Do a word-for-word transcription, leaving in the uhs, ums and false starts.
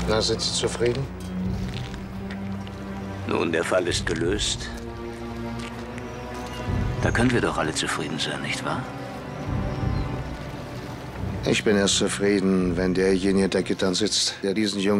Na, sind Sie zufrieden? Nun, der Fall ist gelöst. Da können wir doch alle zufrieden sein, nicht wahr? Ich bin erst zufrieden, wenn derjenige, der Gittern sitzt, der diesen Jungen